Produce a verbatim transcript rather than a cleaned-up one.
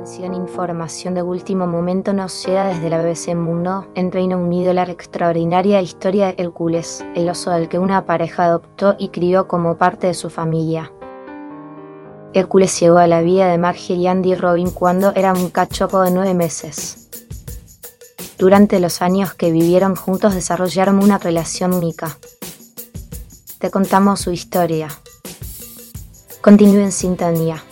Atención, información de último momento nos llega desde la B B C Mundo. En Reino Unido, la extraordinaria historia de Hércules, el oso al que una pareja adoptó y crió como parte de su familia. Hércules llegó a la vida de Marge y Andy Robin cuando era un cachorro de nueve meses. Durante los años que vivieron juntos desarrollaron una relación única. Te contamos su historia. Continúe en sintonía.